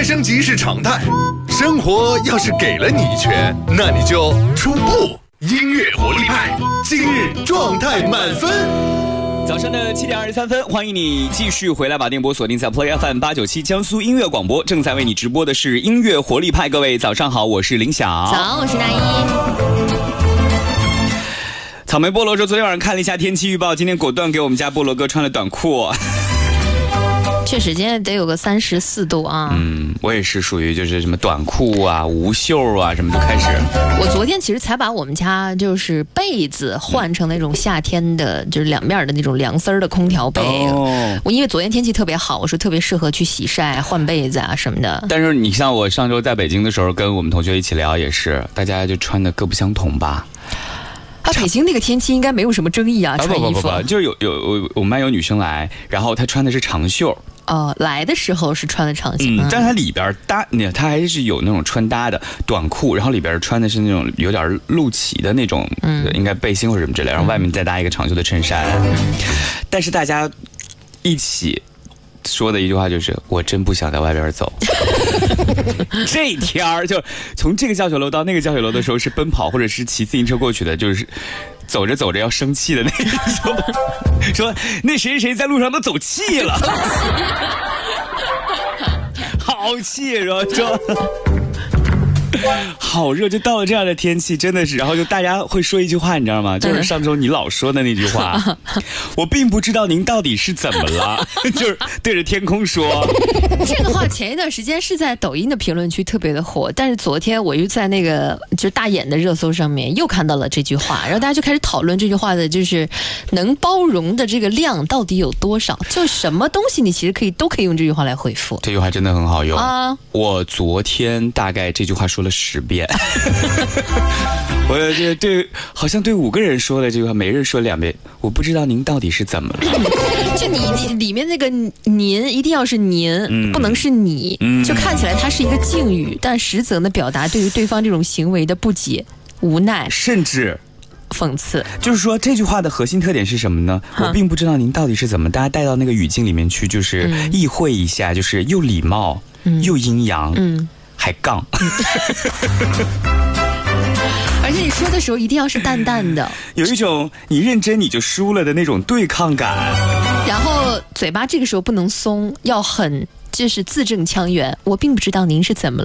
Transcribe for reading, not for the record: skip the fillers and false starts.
态升级是常态，生活要是给了你一拳，那你就出步。音乐活力派，今日状态满分。 早上的7点23分，欢迎你继续回来把电波锁定在 Play FM 897江苏音乐广播，正在为你直播的是音乐活力派。各位早上好，我是林晓。 早，我是大一。 草莓菠萝说，昨天晚上看了一下天气预报，今天果断给我们家菠萝哥穿了短裤。 确实，今天得有个34度啊。 我也是属于就是什么短裤啊、无袖啊什么就开始。 我昨天其实才把我们家就是被子换成那种夏天的，就是两面的那种凉丝的空调被。我因为昨天天气特别好，我说特别适合去洗晒、换被子啊什么的。 但是你像我上周在北京的时候，跟我们同学一起聊，也是大家就穿的各不相同吧。 北京那个天气应该没有什么争议啊，穿衣服。 不，就是我们班有女生来，然后她穿的是长袖。 来的时候是穿的长袖， 但它里边搭，它还是有那种穿搭的短裤，然后里边穿的是那种有点露脐的那种，应该背心或者什么之类，然后外面再搭一个长袖的衬衫。但是大家一起说的一句话就是：“我真不想在外边走。”这天儿就从这个教学楼到那个教学楼的时候是奔跑或者是骑自行车过去的，就是走着走着要生气的那种。说那谁谁在路上都走气了，好气，然后就好热，就到了这样的天气，真的是，然后就大家会说一句话，你知道吗？就是上周你老说的那句话，我并不知道您到底是怎么了，就是对着天空说。 这个话前一段时间是在抖音的评论区特别的火，但是昨天我又在那个就是大眼的热搜上面又看到了这句话，然后大家就开始讨论这句话的就是能包容的这个量到底有多少，就什么东西你其实都可以用这句话来回复。 这句话真的很好用啊！我昨天大概这句话说了10遍。我对，好像对5个人说了这句话，每人说2遍。我不知道您到底是怎么了。 就你里面那个您一定要是您，不能是你，就看起来它是一个敬语，但实则呢表达对于对方这种行为的不解、无奈， 甚至讽刺。 就是说这句话的核心特点是什么呢？我并不知道您到底是怎么，大家带到那个语境里面去，就是意会一下，就是又礼貌，又阴阳，还杠。 而且你说的时候一定要是淡淡的， 有一种你认真你就输了的那种对抗感。 然后嘴巴这个时候不能松，要很就是字正腔圆。我并不知道您是怎么了。